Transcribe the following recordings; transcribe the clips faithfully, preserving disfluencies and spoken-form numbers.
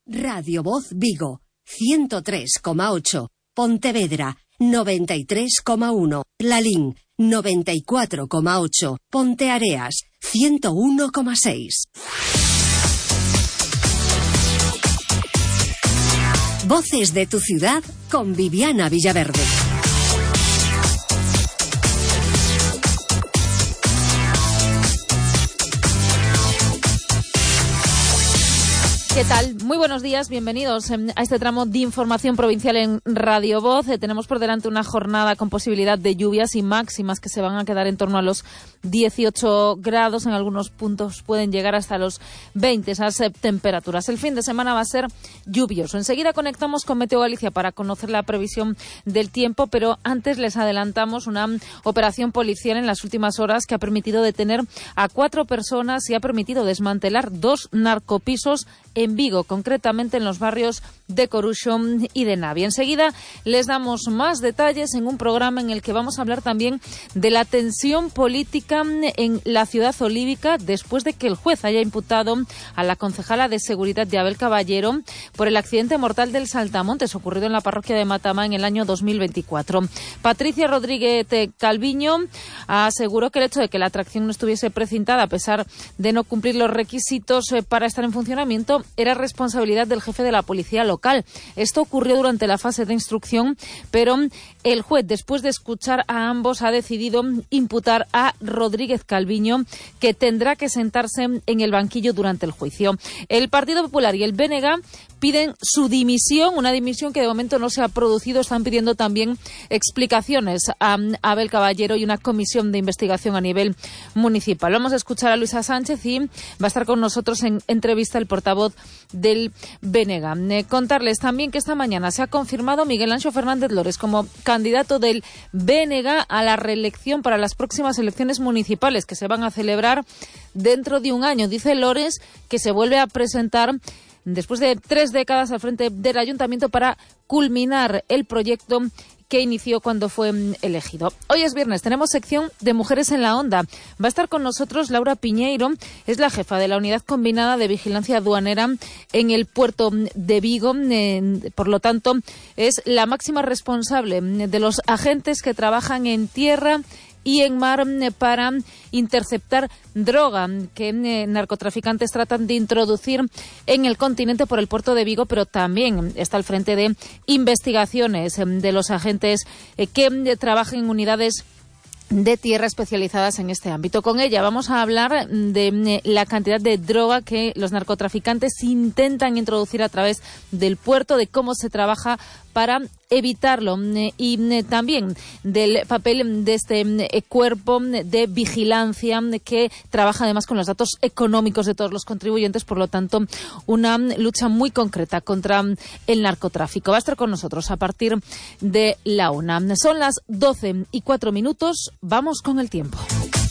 Radio Voz Vigo, ciento tres coma ocho. Pontevedra, noventa y tres coma uno. Lalín, noventa y cuatro coma ocho. Ponteareas, ciento uno coma seis. Voces de tu ciudad con Viviana Villaverde. ¿Qué tal? Muy buenos días, bienvenidos a este tramo de información provincial en Radio Voz. Eh, tenemos por delante una jornada con posibilidad de lluvias y máximas que se van a quedar en torno a los dieciocho grados. En algunos puntos pueden llegar hasta los veinte esas eh, temperaturas. El fin de semana va a ser lluvioso. Enseguida conectamos con Meteo Galicia para conocer la previsión del tiempo, pero antes les adelantamos una operación policial en las últimas horas que ha permitido detener a cuatro personas y ha permitido desmantelar dos narcopisos en Vigo, concretamente en los barrios de Coruxo y de Navia. Enseguida les damos más detalles en un programa en el que vamos a hablar también de la tensión política en la ciudad olívica después de que el juez haya imputado a la concejala de seguridad de Abel Caballero por el accidente mortal del Saltamontes ocurrido en la parroquia de Matamá en el año dos mil veinticuatro. Patricia Rodríguez Calviño aseguró que el hecho de que la atracción no estuviese precintada a pesar de no cumplir los requisitos para estar en funcionamiento era responsabilidad del jefe de la policía local. Esto ocurrió durante la fase de instrucción, pero el juez, después de escuchar a ambos, ha decidido imputar a Rodríguez Calviño, que tendrá que sentarse en el banquillo durante el juicio. El Partido Popular y el B N G piden su dimisión, una dimisión que de momento no se ha producido. Están pidiendo también explicaciones a Abel Caballero y una comisión de investigación a nivel municipal. Vamos a escuchar a Luisa Sánchez y va a estar con nosotros en entrevista el portavoz del B N G. Eh, contarles también que esta mañana se ha confirmado Miguel Anxo Fernández Lores como candidato del B N G a la reelección para las próximas elecciones municipales que se van a celebrar dentro de un año. Dice Lores que se vuelve a presentar después de tres décadas al frente del ayuntamiento para culminar el proyecto que inició cuando fue elegido. Hoy es viernes, tenemos sección de Mujeres en la Onda. Va a estar con nosotros Laura Piñeiro, es la jefa de la Unidad Combinada de Vigilancia Aduanera en el puerto de Vigo. Eh, por lo tanto, es la máxima responsable de los agentes que trabajan en tierra y en mar para interceptar droga que eh, narcotraficantes tratan de introducir en el continente por el puerto de Vigo, pero también está al frente de investigaciones eh, de los agentes eh, que eh, trabajan en unidades de tierra especializadas en este ámbito. Con ella vamos a hablar de la cantidad de droga que los narcotraficantes intentan introducir a través del puerto, de cómo se trabaja para evitarlo y también del papel de este cuerpo de vigilancia que trabaja además con los datos económicos de todos los contribuyentes, por lo tanto una lucha muy concreta contra el narcotráfico. Va a estar con nosotros a partir de la una. Son las doce y cuatro minutos, vamos con el tiempo.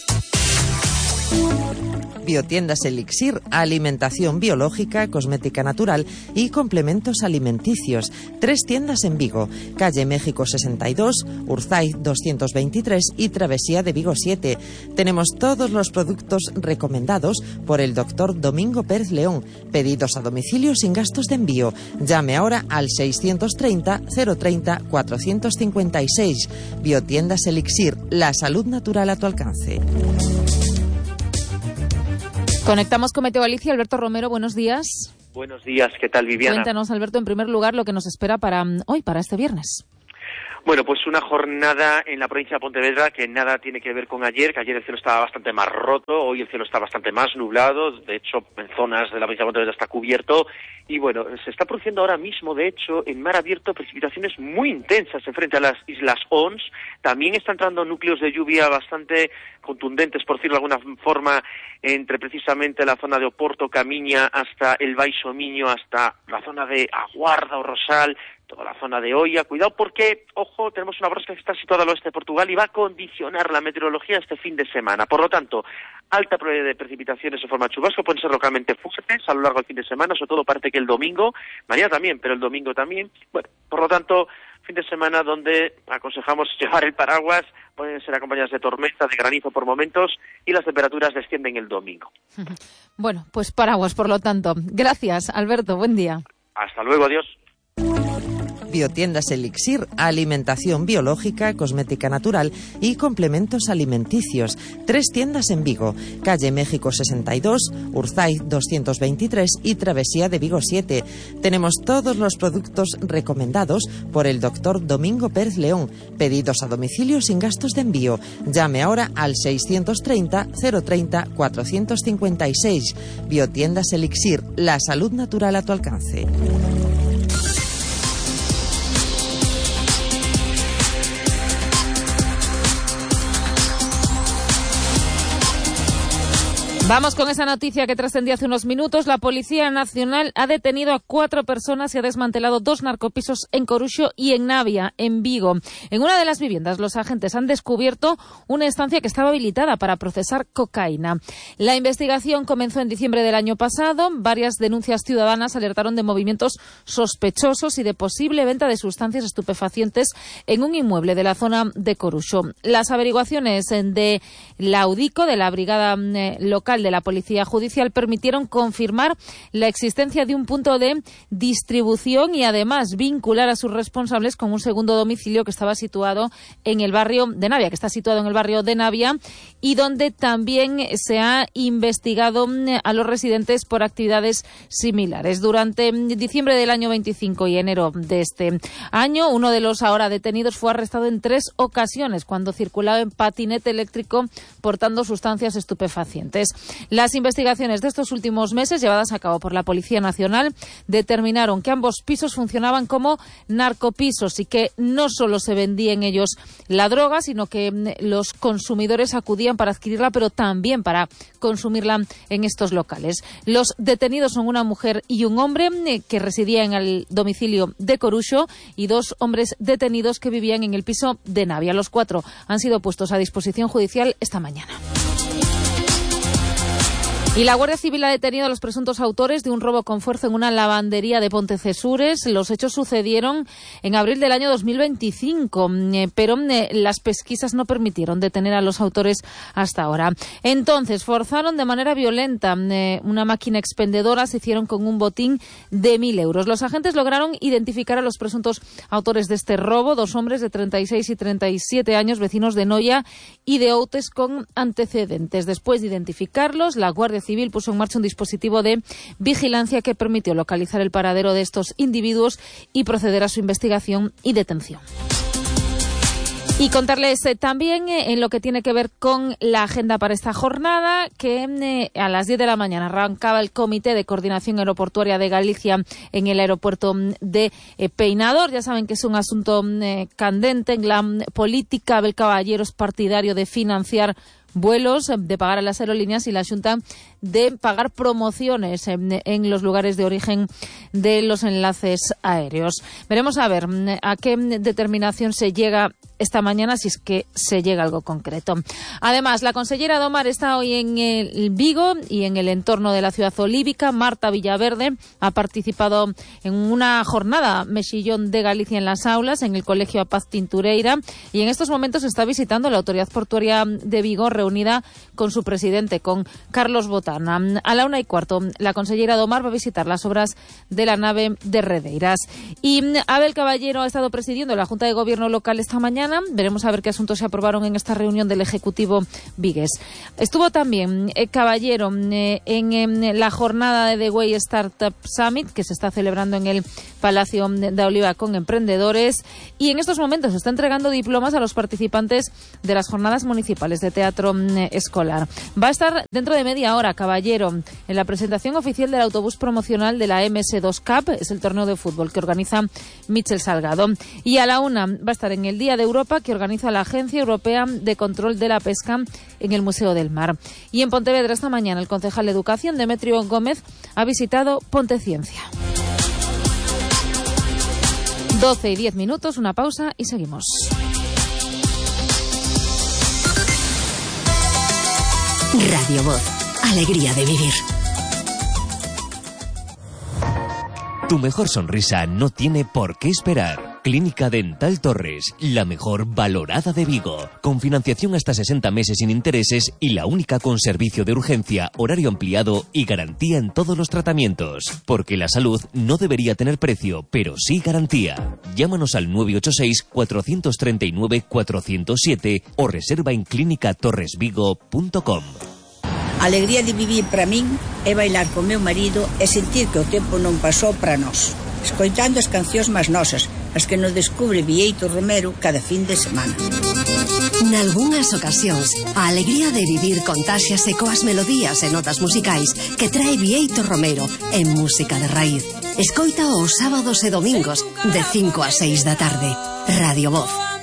Biotiendas Elixir, alimentación biológica, cosmética natural y complementos alimenticios. Tres tiendas en Vigo, calle México sesenta y dos, Urzaiz doscientos veintitrés y Travesía de Vigo siete. Tenemos todos los productos recomendados por el doctor Domingo Pérez León. Pedidos a domicilio sin gastos de envío. Llame ahora al seiscientos treinta, cero treinta, cuatrocientos cincuenta y seis. Biotiendas Elixir, la salud natural a tu alcance. Conectamos con Meteo Galicia. Alberto Romero, buenos días. Buenos días, ¿qué tal, Viviana? Cuéntanos, Alberto, en primer lugar, lo que nos espera para hoy, para este viernes. Bueno, pues una jornada en la provincia de Pontevedra que nada tiene que ver con ayer, que ayer el cielo estaba bastante más roto, hoy el cielo está bastante más nublado, de hecho en zonas de la provincia de Pontevedra está cubierto y bueno, se está produciendo ahora mismo, de hecho, en mar abierto precipitaciones muy intensas en frente a las islas Ons. También están entrando núcleos de lluvia bastante contundentes, por decirlo de alguna forma, entre precisamente la zona de Oporto, Camiña, hasta el Baixo Miño, hasta la zona de Aguarda o Rosal, toda la zona de Oia. Cuidado porque, ojo, tenemos una borrasca que está situada al oeste de Portugal y va a condicionar la meteorología este fin de semana. Por lo tanto, alta probabilidad de precipitaciones en forma de chubasco, pueden ser localmente fuertes a lo largo del fin de semana, sobre todo parece que el domingo, mañana también, pero el domingo también. Bueno, por lo tanto, fin de semana donde aconsejamos llevar el paraguas, pueden ser acompañadas de tormenta, de granizo por momentos y las temperaturas descienden el domingo. Bueno, pues paraguas, por lo tanto. Gracias, Alberto, buen día. Hasta luego, adiós. Biotiendas Elixir, alimentación biológica, cosmética natural y complementos alimenticios. Tres tiendas en Vigo, calle México sesenta y dos, Urzaiz doscientos veintitrés y Travesía de Vigo siete. Tenemos todos los productos recomendados por el doctor Domingo Pérez León. Pedidos a domicilio sin gastos de envío. Llame ahora al seiscientos treinta, cero treinta, cuatrocientos cincuenta y seis. Biotiendas Elixir, la salud natural a tu alcance. Vamos con esa noticia que trascendió hace unos minutos. La Policía Nacional ha detenido a cuatro personas y ha desmantelado dos narcopisos en Coruxo y en Navia, en Vigo. En una de las viviendas, los agentes han descubierto una estancia que estaba habilitada para procesar cocaína. La investigación comenzó en diciembre del año pasado. Varias denuncias ciudadanas alertaron de movimientos sospechosos y de posible venta de sustancias estupefacientes en un inmueble de la zona de Coruxo. Las averiguaciones de la UDICO, de la Brigada Local de la Policía Judicial, permitieron confirmar la existencia de un punto de distribución y además vincular a sus responsables con un segundo domicilio que estaba situado en el barrio de Navia, que está situado en el barrio de Navia y donde también se ha investigado a los residentes por actividades similares. Durante diciembre del año veinticinco y enero de este año, uno de los ahora detenidos fue arrestado en tres ocasiones cuando circulaba en patinete eléctrico portando sustancias estupefacientes. Las investigaciones de estos últimos meses, llevadas a cabo por la Policía Nacional, determinaron que ambos pisos funcionaban como narcopisos y que no solo se vendía en ellos la droga, sino que los consumidores acudían para adquirirla, pero también para consumirla en estos locales. Los detenidos son una mujer y un hombre que residían en el domicilio de Coruxo y dos hombres detenidos que vivían en el piso de Navia. Los cuatro han sido puestos a disposición judicial esta mañana. Y la Guardia Civil ha detenido a los presuntos autores de un robo con fuerza en una lavandería de Pontecesures. Los hechos sucedieron en abril del año dos mil veinticinco, pero las pesquisas no permitieron detener a los autores hasta ahora. Entonces, forzaron de manera violenta una máquina expendedora, se hicieron con un botín de mil euros. Los agentes lograron identificar a los presuntos autores de este robo, dos hombres de treinta y seis y treinta y siete años, vecinos de Noia y de Outes con antecedentes. Después de identificarlos, la Guardia Civil puso en marcha un dispositivo de vigilancia que permitió localizar el paradero de estos individuos y proceder a su investigación y detención. Y contarles eh, también eh, en lo que tiene que ver con la agenda para esta jornada, que eh, a las diez de la mañana arrancaba el Comité de Coordinación Aeroportuaria de Galicia en el aeropuerto de eh, Peinador. Ya saben que es un asunto eh, candente en la política. Abel Caballero es partidario de financiar vuelos, de pagar a las aerolíneas y la Xunta de pagar promociones en, en los lugares de origen de los enlaces aéreos. Veremos a ver a qué determinación se llega esta mañana, si es que se llega a algo concreto. Además, la consellera Domar está hoy en el Vigo y en el entorno de la ciudad olívica. Marta Villaverde ha participado en una jornada Mexillón de Galicia en las aulas, en el Colegio Apaz Tintureira, y en estos momentos está visitando la Autoridad Portuaria de Vigo, reunida con su presidente, con Carlos Botana. A la una y cuarto, la consellera Domar va a visitar las obras de la nave de Redeiras. Y Abel Caballero ha estado presidiendo la Junta de Gobierno local esta mañana. Veremos a ver qué asuntos se aprobaron en esta reunión del Ejecutivo vigués. Estuvo también eh, Caballero eh, en, en la jornada de The Way Startup Summit, que se está celebrando en el Palacio de Oliva con emprendedores, y en estos momentos se está entregando diplomas a los participantes de las jornadas municipales de teatro eh, escolar. Va a estar dentro de media hora Caballero en la presentación oficial del autobús promocional de la eme ese dos Cup, es el torneo de fútbol que organiza Michel Salgado. Y a la una va a estar en el Día de Europa, que organiza la Agencia Europea de Control de la Pesca en el Museo del Mar. Y en Pontevedra esta mañana el concejal de Educación, Demetrio Gómez, ha visitado Ponteciencia. doce y diez minutos, una pausa y seguimos. Radio Voz, alegría de vivir. Tu mejor sonrisa no tiene por qué esperar. Clínica Dental Torres, la mejor valorada de Vigo, con financiación hasta sesenta meses sin intereses y la única con servicio de urgencia, horario ampliado y garantía en todos los tratamientos. Porque la salud no debería tener precio, pero sí garantía. Llámanos al nueve ocho seis, cuatro tres nueve, cuatro cero siete o reserva en clínica torres vigo punto com. A alegría de vivir para min é bailar con meu marido e sentir que o tempo non pasou para nós, escoitando as cancións máis nosas, as que nos descubre Bieito Romero cada fin de semana. Nalgúnas ocasións, a alegría de vivir contáxiase coas melodías e notas musicais que trae Bieito Romero en música de raíz. Escoita os sábados e domingos de cinco a seis da tarde. Radio Voz.